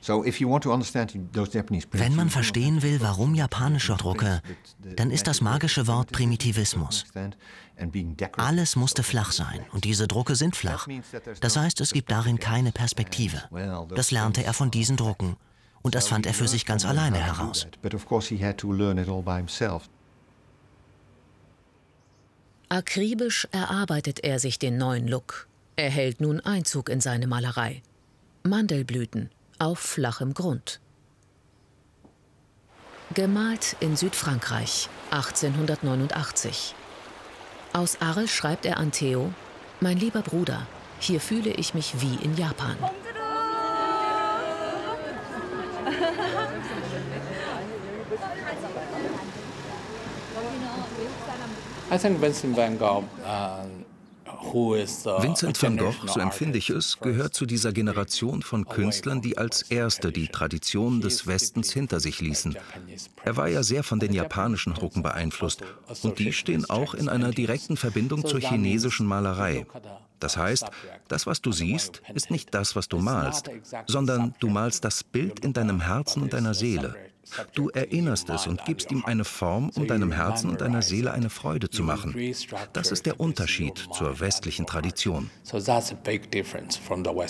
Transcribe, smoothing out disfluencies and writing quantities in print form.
Wenn man verstehen will, warum japanische Drucke, dann ist das magische Wort Primitivismus. Alles musste flach sein und diese Drucke sind flach. Das heißt, es gibt darin keine Perspektive. Das lernte er von diesen Drucken und das fand er für sich ganz alleine heraus. Akribisch erarbeitet er sich den neuen Look. Er hält nun Einzug in seine Malerei. Mandelblüten auf flachem Grund. Gemalt in Südfrankreich, 1889. Aus Arles schreibt er an Theo: Mein lieber Bruder, hier fühle ich mich wie in Japan. Vincent van Gogh, so empfinde ich es, gehört zu dieser Generation von Künstlern, die als Erste die Tradition des Westens hinter sich ließen. Er war ja sehr von den japanischen Drucken beeinflusst und die stehen auch in einer direkten Verbindung zur chinesischen Malerei. Das heißt, das, was du siehst, ist nicht das, was du malst, sondern du malst das Bild in deinem Herzen und deiner Seele. Du erinnerst es und gibst ihm eine Form, um deinem Herzen und deiner Seele eine Freude zu machen. Das ist der Unterschied zur westlichen Tradition.